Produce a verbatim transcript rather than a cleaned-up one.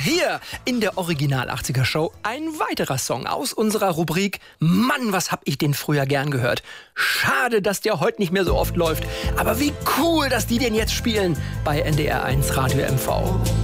Hier in der Original achtziger Show ein weiterer Song aus unserer Rubrik Mann, was hab ich den früher gern gehört. Schade, dass der heute nicht mehr so oft läuft. Aber wie cool, dass die den jetzt spielen bei N D R eins Radio M V.